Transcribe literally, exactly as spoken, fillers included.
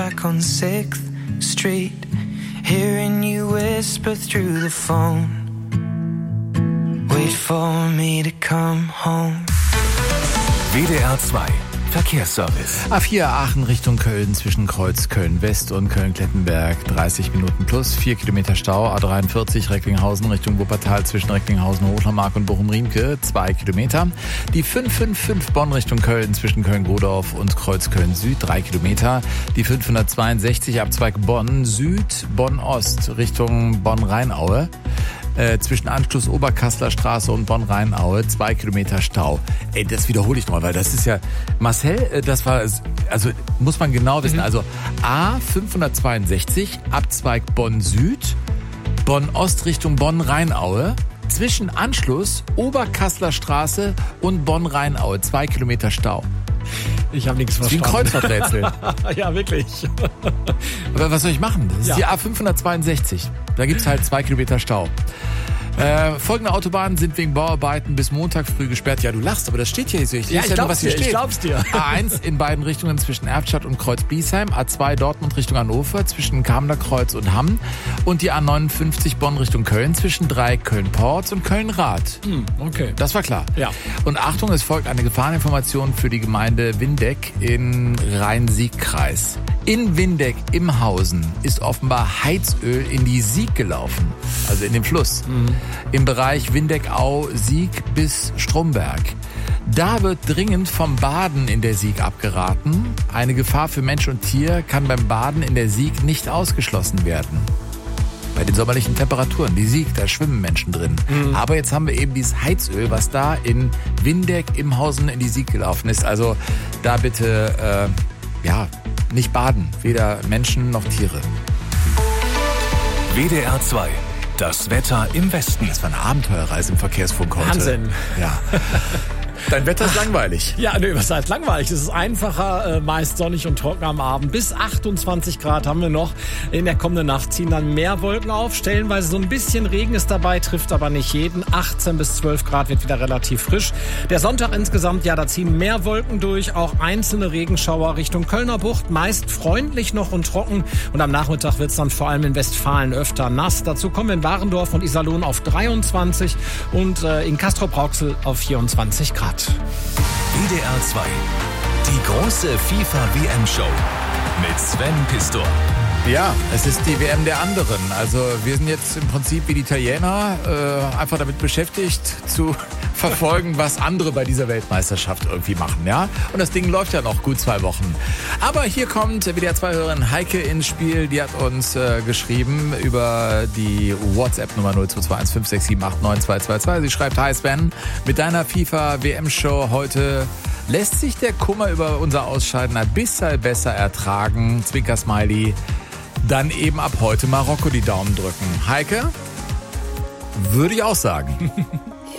back on sixth Street, hearing you whisper through the phone. Wait for me to come home. W D R zwei Verkehrsservice. A vier Aachen Richtung Köln zwischen Kreuz Köln-West und Köln-Klettenberg dreißig Minuten plus, vier Kilometer Stau. A dreiundvierzig Recklinghausen Richtung Wuppertal zwischen Recklinghausen, Hochlermark und Bochum-Riemke zwei Kilometer. Die fünf fünf fünf Bonn Richtung Köln zwischen Köln-Godorf und Kreuz Köln-Süd drei Kilometer. Die fünfhundertzweiundsechzig Abzweig Bonn Süd, Bonn-Ost Richtung Bonn-Rheinaue. Äh, zwischen Anschluss Oberkassler Straße und Bonn-Rheinaue, zwei Kilometer Stau. Ey, das wiederhole ich nochmal, weil das ist ja, Marcel, äh, das war, also muss man genau wissen, mhm. also A fünfhundertzweiundsechzig, Abzweig Bonn-Süd, Bonn-Ost Richtung Bonn-Rheinaue, zwischen Anschluss Oberkassler Straße und Bonn-Rheinaue, zwei Kilometer Stau. Ich habe nichts verstanden. Wie ein Kreuzworträtsel. Ja, wirklich. Aber was soll ich machen? Das ist ja die A fünfhundertzweiundsechzig. Da gibt's halt zwei Kilometer Stau. Äh, folgende Autobahnen sind wegen Bauarbeiten bis Montag früh gesperrt. Ja, du lachst, aber das steht hier. Ich ja, ich, ja nur, was hier dir, steht. Ich glaub's dir. A eins in beiden Richtungen zwischen Erftstadt und Kreuz-Biesheim. A zwei Dortmund Richtung Hannover zwischen Kamener-Kreuz und Hamm. Und die A neunundfünfzig Bonn Richtung Köln zwischen drei Köln-Porz und Köln-Rath. Hm, okay. Das war klar. Ja. Und Achtung, es folgt eine Gefahreninformation für die Gemeinde Windeck in Rhein-Sieg-Kreis. In Windeck-Imhausen ist offenbar Heizöl in die Sieg gelaufen. Also in den Fluss. Mhm. Im Bereich Windeckau-Sieg bis Stromberg. Da wird dringend vom Baden in der Sieg abgeraten. Eine Gefahr für Mensch und Tier kann beim Baden in der Sieg nicht ausgeschlossen werden. Bei den sommerlichen Temperaturen, die Sieg, da schwimmen Menschen drin. Mhm. Aber jetzt haben wir eben dieses Heizöl, was da in Windeck-Imhausen in die Sieg gelaufen ist. Also da bitte, äh, ja, nicht baden. Weder Menschen noch Tiere. W D R zwei. Das Wetter im Westen. Das war eine Abenteuerreise im Verkehrsfunk heute. Wahnsinn. Ja. Dein Wetter ist langweilig. Ja, nö, was heißt langweilig? Es ist einfacher, äh, meist sonnig und trocken am Abend. Bis achtundzwanzig Grad haben wir noch. In der kommenden Nacht ziehen dann mehr Wolken auf. Stellenweise so ein bisschen Regen ist dabei, trifft aber nicht jeden. achtzehn bis zwölf Grad wird wieder relativ frisch. Der Sonntag insgesamt, ja, da ziehen mehr Wolken durch. Auch einzelne Regenschauer Richtung Kölner Bucht. Meist freundlich noch und trocken. Und am Nachmittag wird es dann vor allem in Westfalen öfter nass. Dazu kommen wir in Warendorf und Iserlohn auf dreiundzwanzig und äh, in Castrop-Rauxel auf vierundzwanzig Grad. W D R zwei. Die große FIFA-W M-Show mit Sven Pistor. Ja, es ist die W M der anderen. Also wir sind jetzt im Prinzip wie die Italiener äh, einfach damit beschäftigt zu verfolgen, was andere bei dieser Weltmeisterschaft irgendwie machen. Ja? Und das Ding läuft ja noch gut zwei Wochen. Aber hier kommt W D R zwei-Hörerin Heike ins Spiel. Die hat uns äh, geschrieben über die WhatsApp-Nummer null zwei zwei eins fünf sechs sieben acht neun zwei zwei zwei. Sie schreibt: Hi Sven, mit deiner FIFA-W M-Show heute lässt sich der Kummer über unser Ausscheiden ein bisschen besser ertragen. Zwinker-Smiley. Dann eben ab heute Marokko die Daumen drücken. Heike? Würde ich auch sagen.